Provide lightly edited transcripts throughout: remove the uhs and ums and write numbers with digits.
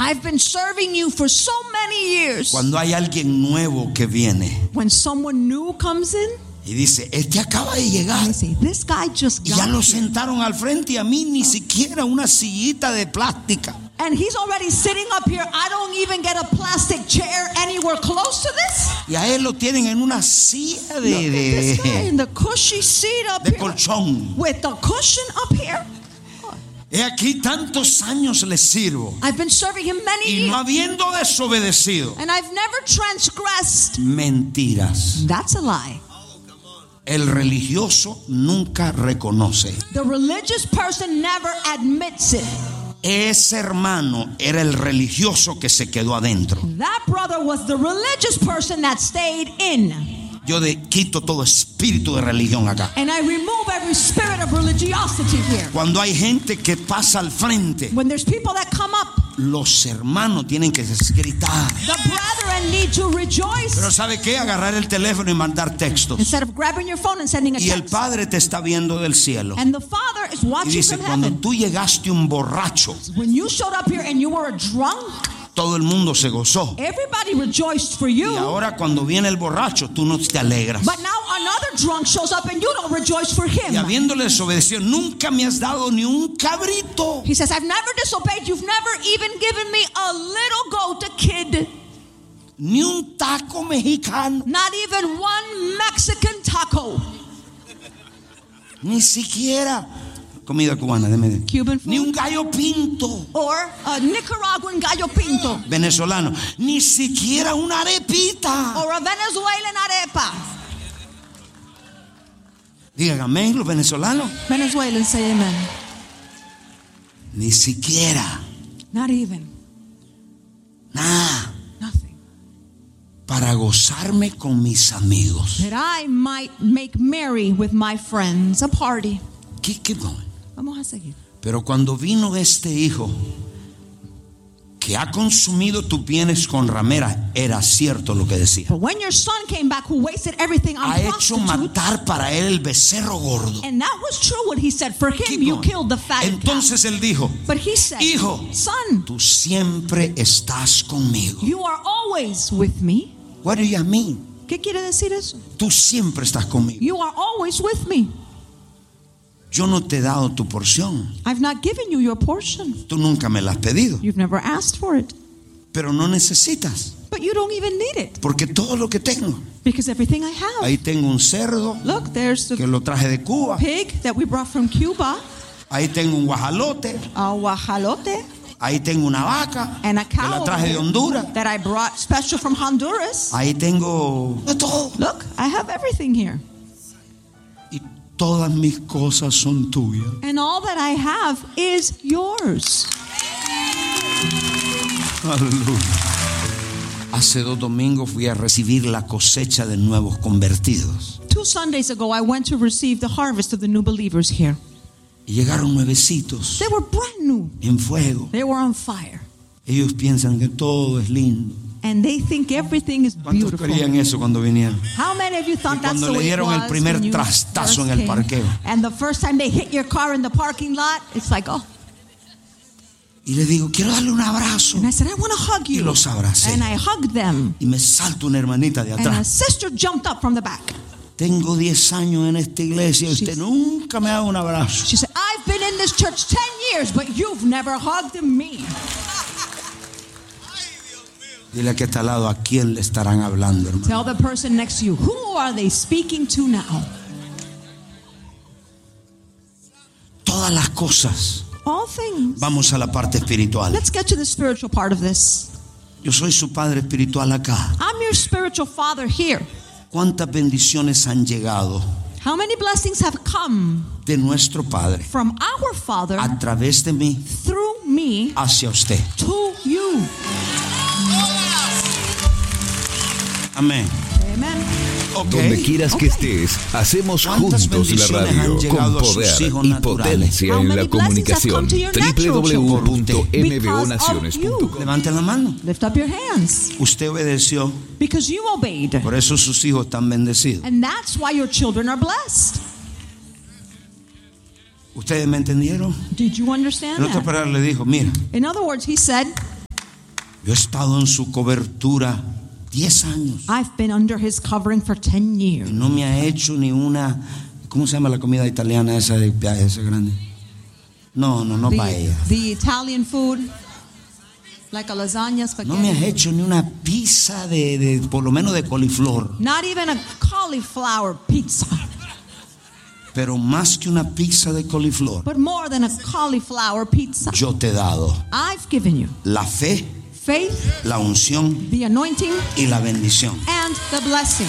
I've been serving you for so many years. Cuando hay alguien nuevo que viene When someone new comes in, y dice, este acaba de llegar, I say, this guy just y ya got lo here. sentaron al frente y a mí ni siquiera una sillita de plástica. And he's already sitting up here. I don't even get a plastic chair anywhere close to this. Y a él lo tienen en una silla Look at this guy in de the cushy seat up de here. colchón. With the cushion up here. He aquí tantos años le sirvo I've been serving him many y years. no habiendo desobedecido. And I've never transgressed. Mentiras. That's a lie. El religioso nunca reconoce. The religious person never admits it. Ese hermano era el religioso que se quedó adentro. That brother was the religious person that stayed in. Yo quito todo espíritu de religión acá. And I remove every spirit of religiosity here. Cuando hay gente que pasa al frente, When there's people that come up, los hermanos tienen que gritar. the brethren need to rejoice. Pero ¿sabe qué? Agarrar el teléfono y mandar textos. Instead of grabbing your phone and sending a Y el text. Padre te está viendo del cielo. And the Father is Y watching dice, from cuando heaven. tú llegaste un borracho, When you showed up here and you were a drunk, todo el mundo se gozó. everybody rejoiced for you. Y ahora cuando viene el borracho, tú no te alegras. But now another drunk shows up and you don't rejoice for him. Y habiéndole desobedecido, nunca me has dado ni un cabrito. He says, I've never disobeyed. You've never even given me a little goat, a kid. Ni un taco mexicano. Not even one Mexican taco. Ni siquiera comida cubana, deme. Cuban food. Ni un gallo pinto. Or a Nicaraguan gallo pinto. Venezolano. Ni siquiera una arepita. Or a Venezuelan arepa. Digan amén los venezolanos. Venezuelans say amen. Ni siquiera. Not even. Nada. Nothing. Para gozarme con mis amigos. That I might make merry with my friends. A party. Keep going. Vamos a seguir. Pero cuando vino este hijo que ha consumido tus bienes con ramera, era cierto lo que decía. But when your son came back who wasted everything on Ha hecho prostitutes, matar para él el becerro gordo. and that was true what he said. For him, Keep you going. killed the fatted calf. Entonces él dijo, But he said, hijo, son, tú siempre estás conmigo. you are always with me. What do you mean? ¿Qué quiere decir eso? Tú siempre estás conmigo. You are always with me. Yo no te he dado tu porción. I've not given you your portion. Tú nunca me la has pedido. You've never asked for it. Pero no necesitas. But you don't even need it. Porque todo lo que tengo. Because everything I have. Ahí tengo un cerdo Look, there's que the lo traje de Cuba. pig that we brought from Cuba. Ahí tengo un guajalote. A guajalote. Ahí tengo una vaca And a que cow la traje de Honduras. that I brought special from Honduras. Ahí tengo de todo. Look, I have everything here. Y todas mis cosas son tuyas. And all that I have is yours. Aleluya. Hace 2 domingos fui a recibir la cosecha de nuevos convertidos. 2 Sundays ago, I went to receive the harvest of the new believers here. Y llegaron nuevecitos They were brand new. en fuego. They were on fire. Ellos piensan que todo es lindo. And they think everything is ¿Cuántos beautiful. creían eso cuando vinieron? How many of you thought Y that's cuando the le way it dieron el was primer when you trastazo first en el came? parqueo. And the first time they hit your car in the parking lot, it's like, oh. Y le digo, quiero darle un abrazo. And I said, I want to hug Y you. los abracé. And I hugged them. Y me salta una hermanita de And a atrás. sister jumped up from the back. Tengo 10 años en esta iglesia y usted nunca me ha dado un abrazo. She said, I've been in this church 10 years, but you've never hugged me. Dile que está al lado, ¿a quién le estarán hablando, hermano? Tell the person next to you, who are they speaking to now? Todas las cosas. All things. Vamos a la parte espiritual. Let's get to the spiritual part of this. Yo soy su padre espiritual acá. I'm your spiritual father here. ¿Cuántas bendiciones han llegado How many blessings have come de nuestro Padre from our Father a través de mí through me hacia usted? to you? Amén. Amen. Ok. Donde quieras que estés, hacemos ¿Cuántas juntos la bendiciones radio han con llegado a sus poder hijos y naturales? potencia How en many la blessings have come comunicación. to your natural children? www.mbonaciones.com. Levanten la mano. Lift up your hands. Usted obedeció, Because you obeyed. por eso sus hijos están bendecidos. And that's why your children are blessed. ¿Ustedes me entendieron? Did you understand En otras that? palabras le dijo, mira, In other words, he said, Yo he estado en su cobertura 10 años. I've been under his covering for 10 years. No me ha hecho ni una, ¿cómo se llama la comida italiana esa grande? No paella. The Italian food, like a lasagna, spaghetti. No me has hecho ni una pizza de por lo menos de coliflor. Not even a cauliflower pizza. Pero más que una pizza de coliflor, But more than a cauliflower pizza, yo te he dado I've given you la fe, faith, la unción the anointing, y la bendición. and the blessing.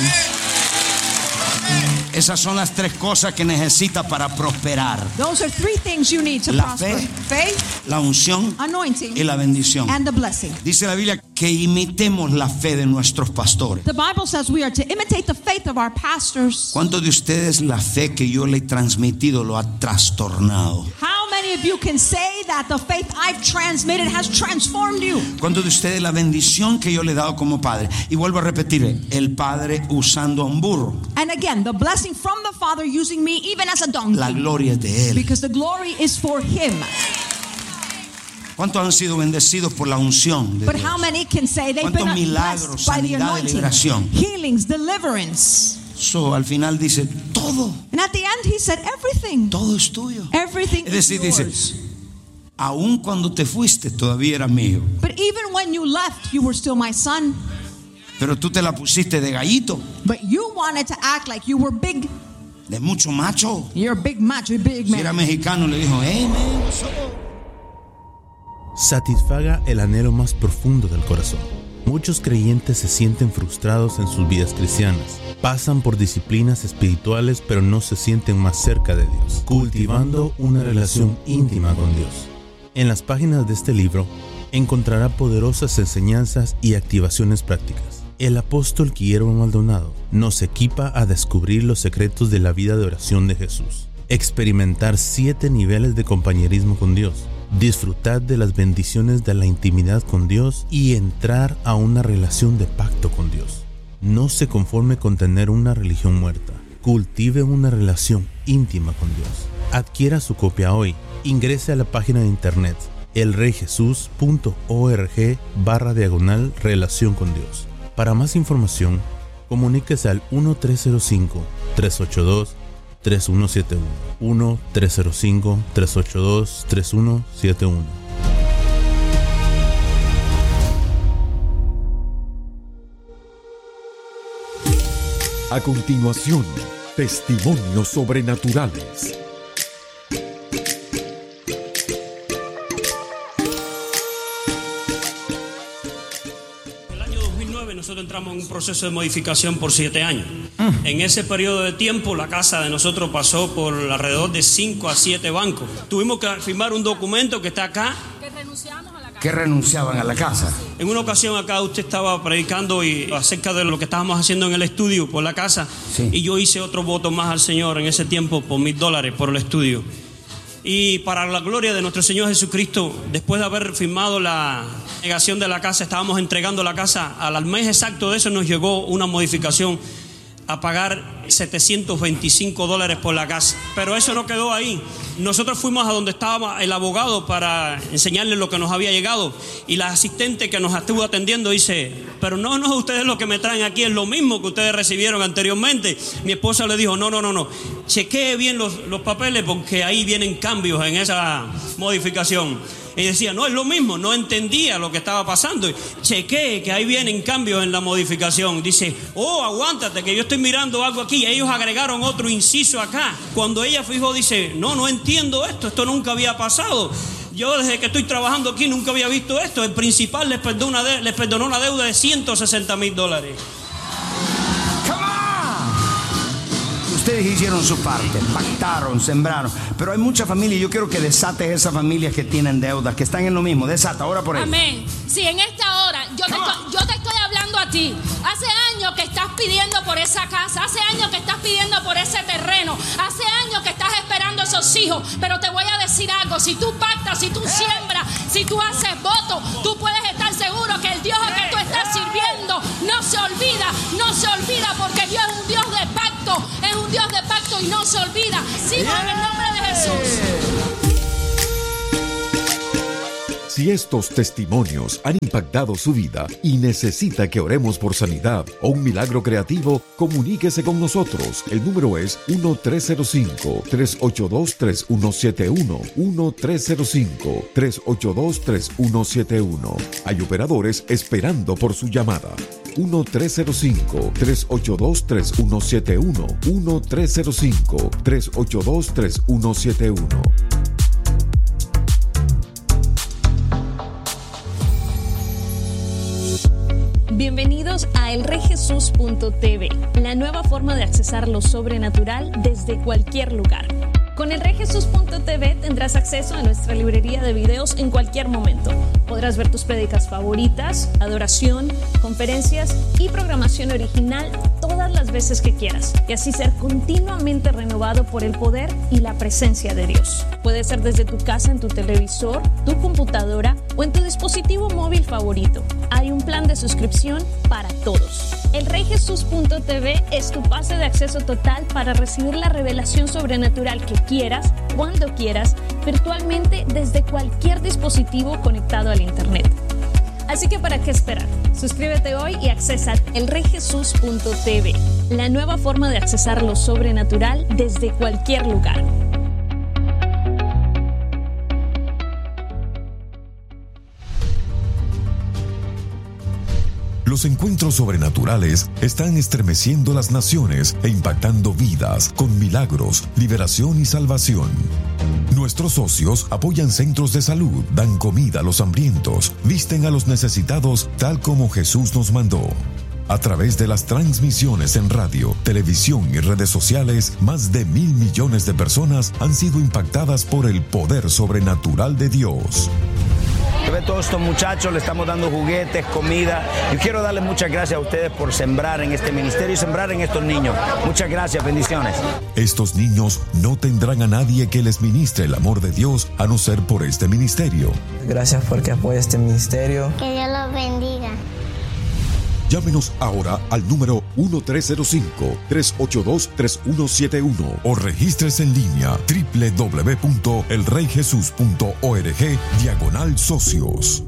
Esas son las 3 cosas que necesitas para prosperar: Those are 3 things you need to La prosper. fe, Faith, la unción anointing, y la bendición. and the blessing. Dice la Biblia que imitemos la fe de nuestros pastores. The Bible says we are to imitate the faith of our pastors. ¿Cuántos de ustedes la fe que yo le he transmitido lo ha trastornado? How many of you can say that the faith I've transmitted has transformed you? ¿Cuántos de ustedes la bendición que yo le he dado como padre? Y vuelvo a repetir, el padre usando a un burro. And again, the blessing from the Father using me even as a donkey. La gloria es de él. Because the glory is for him. ¿Cuántos han sido bendecidos por la unción de But Dios? how many can say they've ¿Cuántos been milagros, blessed by the sanidad y anointing? liberación? Healings, deliverance. So, al final dice, todo And at the end he said, everything. es tuyo. Everything Es decir, is dice, yours. aun cuando te fuiste todavía era mío, But even when you left, you were still my son. pero tú te la pusiste de gallito, But you wanted to act like you were big. de mucho macho. You're a big macho, a big Si era man. mexicano le dijo, hey man, what's up? Satisfaga el anhelo más profundo del corazón. Muchos creyentes se sienten frustrados en sus vidas cristianas. Pasan por disciplinas espirituales pero no se sienten más cerca de Dios, cultivando una relación íntima con Dios. En las páginas de este libro encontrará poderosas enseñanzas y activaciones prácticas. El apóstol Guillermo Maldonado nos equipa a descubrir los secretos de la vida de oración de Jesús, experimentar 7 niveles de compañerismo con Dios, disfrutar de las bendiciones de la intimidad con Dios y entrar a una relación de pacto con Dios. No se conforme con tener una religión muerta. Cultive una relación íntima con Dios. Adquiera su copia hoy. Ingrese a la página de internet elreyjesus.org/relación con Dios. Para más información, comuníquese al 1-305-382-3171. 1-305-382-3171. A continuación, testimonios sobrenaturales. El año 2009 nosotros entramos en un proceso de modificación por 7 años. En ese periodo de tiempo la casa de nosotros pasó por alrededor de 5 a 7 bancos. Tuvimos que firmar un documento que está acá. Que renunciaban a la casa. En una ocasión acá usted estaba predicando acerca de lo que estábamos haciendo en el estudio por la casa. Sí. Y yo hice otro voto más al Señor en ese tiempo por $1,000 por el estudio. Y para la gloria de nuestro Señor Jesucristo, después de haber firmado la negación de la casa, estábamos entregando la casa. Al mes exacto de eso nos llegó una modificación a pagar $725 por la casa. Pero eso no quedó ahí. Nosotros fuimos a donde estaba el abogado para enseñarle lo que nos había llegado. Y la asistente que nos estuvo atendiendo dice, pero no, ustedes lo que me traen aquí es lo mismo que ustedes recibieron anteriormente. Mi esposa le dijo, no. Chequee bien los papeles porque ahí vienen cambios en esa modificación. Y decía, no, es lo mismo, no entendía lo que estaba pasando. Chequé que ahí vienen cambios en la modificación. Dice, aguántate, que yo estoy mirando algo aquí. Y ellos agregaron otro inciso acá. Cuando ella fijó, dice, no entiendo esto nunca había pasado. Yo desde que estoy trabajando aquí nunca había visto esto. El principal les perdonó una deuda de $160,000. Ustedes hicieron su parte, pactaron, sembraron. Pero hay mucha familia y yo quiero que desates esas familias que tienen deudas, que están en lo mismo. Desata, ahora por ellos. Amén. Sí, en esta hora yo te estoy hablando a ti. Hace años que estás pidiendo por esa casa. Hace años que estás pidiendo por ese terreno. Hace años que estás esperando esos hijos. Pero te voy a decir algo. Si tú pactas, si tú siembras, si tú haces voto, tú puedes estar seguro que el Dios al que tú estás sirviendo no se olvida porque Dios es un Dios de pacto. Es un Dios de pacto y no se olvida. Sigo en el nombre de Jesús. Si estos testimonios han impactado su vida y necesita que oremos por sanidad o un milagro creativo, comuníquese con nosotros. El número es 1-305-382-3171. 1-305-382-3171. Hay operadores esperando por su llamada. 1-305-382-3171. 1-305-382-3171. Bienvenidos a elreyjesus.tv, la nueva forma de accesar lo sobrenatural desde cualquier lugar. Con elreyjesus.tv tendrás acceso a nuestra librería de videos en cualquier momento. Podrás ver tus prédicas favoritas, adoración, conferencias y programación original todas las veces que quieras, y así ser continuamente renovado por el poder y la presencia de Dios. Puede ser desde tu casa, en tu televisor, tu computadora o en tu dispositivo móvil favorito. Hay un plan de suscripción para todos. elreyjesus.tv es tu pase de acceso total para recibir la revelación sobrenatural que quieras, cuando quieras, virtualmente desde cualquier dispositivo conectado al internet. Así que ¿para qué esperar? Suscríbete hoy y accesa elreyjesus.tv, la nueva forma de accesar lo sobrenatural desde cualquier lugar. Los encuentros sobrenaturales están estremeciendo las naciones e impactando vidas con milagros, liberación y salvación. Nuestros socios apoyan centros de salud, dan comida a los hambrientos, visten a los necesitados tal como Jesús nos mandó. A través de las transmisiones en radio, televisión y redes sociales, más de 1,000 millones de personas han sido impactadas por el poder sobrenatural de Dios. Ve todos estos muchachos, le estamos dando juguetes, comida. Yo quiero darle muchas gracias a ustedes por sembrar en este ministerio y sembrar en estos niños. Muchas gracias, bendiciones. Estos niños no tendrán a nadie que les ministre el amor de Dios a no ser por este ministerio. Gracias porque apoya este ministerio. Que Dios los bendiga. Llámenos ahora al número 1-305-382-3171 o regístrese en línea www.elreyjesus.org/socios.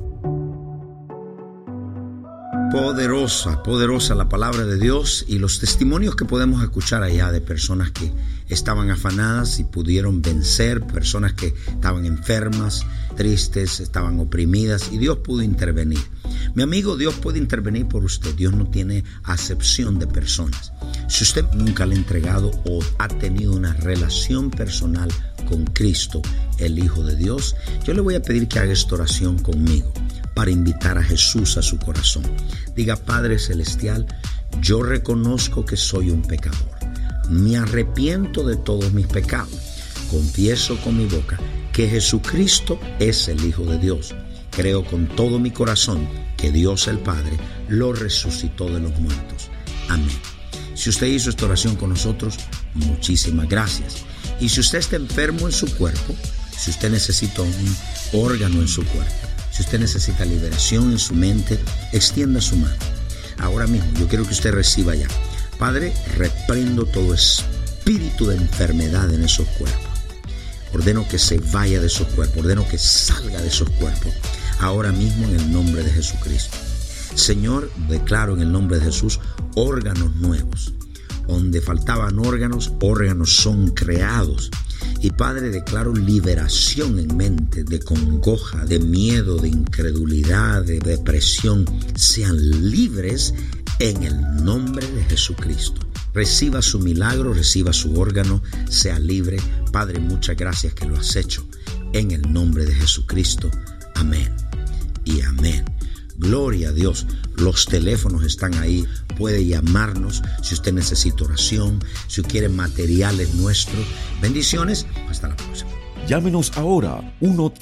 Poderosa la palabra de Dios y los testimonios que podemos escuchar allá de personas que estaban afanadas y pudieron vencer, personas que estaban enfermas, tristes, estaban oprimidas y Dios pudo intervenir. Mi amigo, Dios puede intervenir por usted. Dios no tiene acepción de personas. Si usted nunca le ha entregado o ha tenido una relación personal con Cristo, el Hijo de Dios, yo le voy a pedir que haga esta oración conmigo para invitar a Jesús a su corazón. Diga: Padre Celestial, yo reconozco que soy un pecador. Me arrepiento de todos mis pecados. Confieso con mi boca que Jesucristo es el Hijo de Dios. Creo con todo mi corazón que Dios el Padre lo resucitó de los muertos. Amén. Si usted hizo esta oración con nosotros, muchísimas gracias. Y si usted está enfermo en su cuerpo, si usted necesita un órgano en su cuerpo, si usted necesita liberación en su mente, extienda su mano. Ahora mismo yo quiero que usted reciba ya. Padre, reprendo todo espíritu de enfermedad en esos cuerpos. Ordeno que se vaya de esos cuerpos, ordeno que salga de esos cuerpos. Ahora mismo en el nombre de Jesucristo. Señor, declaro en el nombre de Jesús órganos nuevos. Donde faltaban órganos son creados. Y Padre, declaro liberación en mente de congoja, de miedo, de incredulidad, de depresión. Sean libres en el nombre de Jesucristo. Reciba su milagro, reciba su órgano, sea libre. Padre, muchas gracias que lo has hecho. En el nombre de Jesucristo. Amén y amén. Gloria a Dios. Los teléfonos están ahí. Puede llamarnos si usted necesita oración, si quiere materiales nuestros. Bendiciones. Hasta la próxima. Llámenos ahora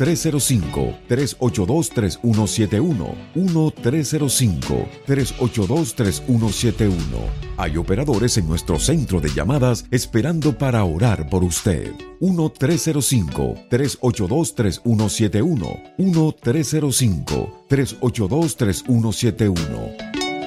1-305-382-3171. 1-305-382-3171. Hay operadores en nuestro centro de llamadas esperando para orar por usted. 1-305-382-3171. 1-305-382-3171.